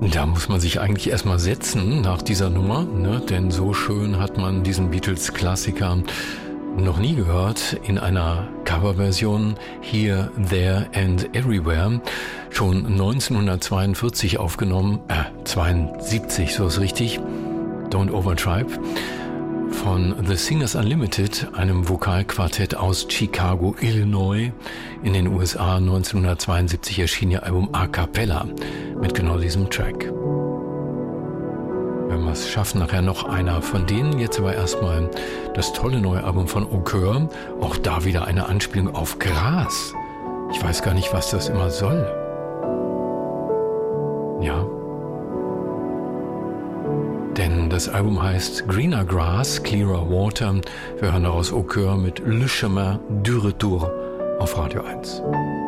Da muss man sich eigentlich erstmal setzen nach dieser Nummer, ne? Denn so schön hat man diesen Beatles-Klassiker noch nie gehört in einer Coverversion Here, There and Everywhere. Schon 1942 aufgenommen, 72, so ist richtig, Don't Overtribe, von The Singers Unlimited, einem Vokalquartett aus Chicago, Illinois. In den USA 1972 erschien ihr Album A Cappella mit genau diesem Track. Wenn wir es schaffen, nachher noch einer von denen. Jetzt aber erstmal das tolle neue Album von Au Coeur. Auch da wieder eine Anspielung auf Gras. Ich weiß gar nicht, was das immer soll. Ja. Denn das Album heißt Greener Grass, Clearer Water. Wir hören daraus Au Coeur mit Le Chemin du Retour auf Radio 1.